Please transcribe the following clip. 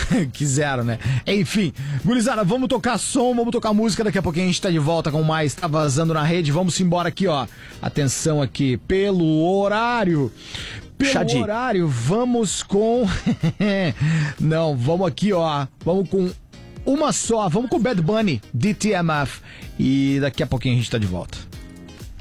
Quiseram, né? Enfim, gurizada, vamos tocar som, vamos tocar música. Daqui a pouquinho a gente tá de volta com mais Tá Vazando na Rede. Vamos embora aqui, ó. Atenção aqui, pelo horário. Pelo horário, vamos com... Não, vamos aqui, ó. Vamos com uma só. Vamos com Bad Bunny, DTMF. E daqui a pouquinho a gente tá de volta.